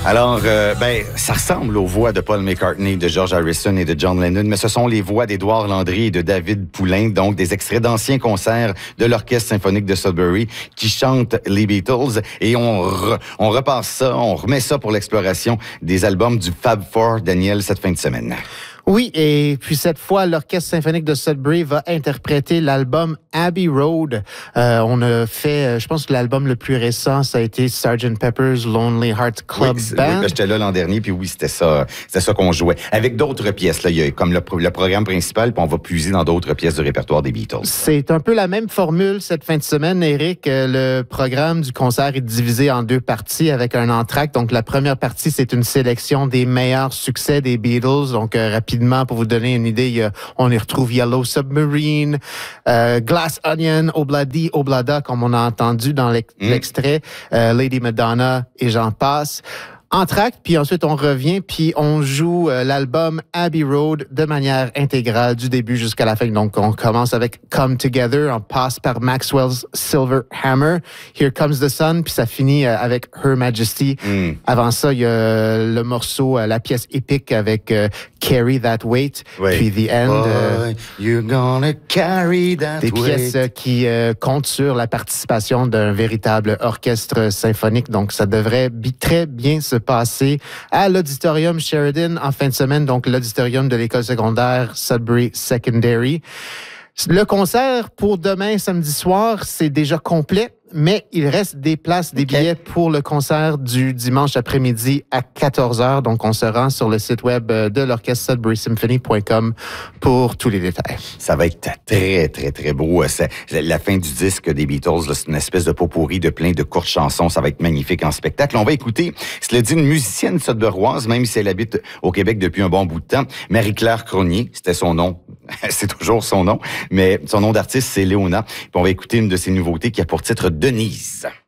Alors, ça ressemble aux voix de Paul McCartney, de George Harrison et de John Lennon, mais ce sont les voix d'Édouard Landry et de David Poulain, donc des extraits d'anciens concerts de l'Orchestre symphonique de Sudbury qui chantent les Beatles. Et on repasse ça, on remet ça pour l'exploration des albums du Fab Four, Daniel, cette fin de semaine. Oui, et puis cette fois, l'Orchestre symphonique de Sudbury va interpréter l'album Abbey Road. On a fait, je pense que l'album le plus récent, ça a été Sgt. Pepper's Lonely Hearts Club Band. Oui, j'étais là l'an dernier, puis oui, c'était ça qu'on jouait. Avec d'autres pièces, là, il y a comme le programme principal, puis on va puiser dans d'autres pièces du répertoire des Beatles. C'est un peu la même formule cette fin de semaine, Éric. Le programme du concert est divisé en deux parties avec un entracte. Donc, la première partie, c'est une sélection des meilleurs succès des Beatles. Donc, rapidement, pour vous donner une idée, on y retrouve Yellow Submarine, Glass Onion, Obladi Oblada, comme on a entendu dans l'extrait, Lady Madonna et j'en passe. Entracte, puis ensuite on revient, puis on joue l'album Abbey Road de manière intégrale du début jusqu'à la fin. Donc on commence avec Come Together, on passe par Maxwell's Silver Hammer, Here Comes the Sun, puis ça finit avec Her Majesty. Avant ça, il y a le morceau, la pièce épique avec Carry That Weight, puis The End. You're gonna carry that des weight. pièces qui comptent sur la participation d'un véritable orchestre symphonique. Donc ça devrait très bien se passer à l'Auditorium Sheridan en fin de semaine, donc l'auditorium de l'école secondaire Sudbury Secondary. Le concert pour demain, samedi soir, c'est déjà complet, mais il reste des places, des billets pour le concert du dimanche après-midi à 14h. Donc, on se rend sur le site web de l'orchestre sudburysymphony.com pour tous les détails. Ça va être très, très, très beau. La fin du disque des Beatles, là, c'est une espèce de pot-pourri de plein de courtes chansons. Ça va être magnifique en spectacle. On va écouter, cela dit, une musicienne sudburoise, même si elle habite au Québec depuis un bon bout de temps. Marie-Claire Cronier, c'était son nom. C'est toujours son nom. Mais son nom d'artiste, c'est Léona. Puis on va écouter une de ses nouveautés qui a pour titre Denise.